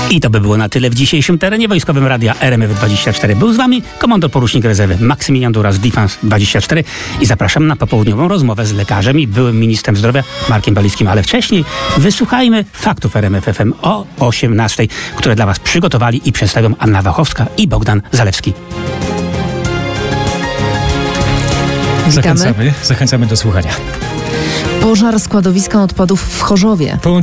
I to by było na tyle w dzisiejszym terenie wojskowym Radia RMF24. Był z wami komandor porucznik rezerwy Maksymilian Duras, Defense24 i zapraszam na popołudniową rozmowę z lekarzem i byłym ministrem zdrowia Markiem Balickim. Ale wcześniej wysłuchajmy faktów RMF FM o 18, które dla was przygotowali i przedstawią Anna Wachowska i Bogdan Zalewski. Zachęcamy do słuchania. Pożar składowiska odpadów w Chorzowie.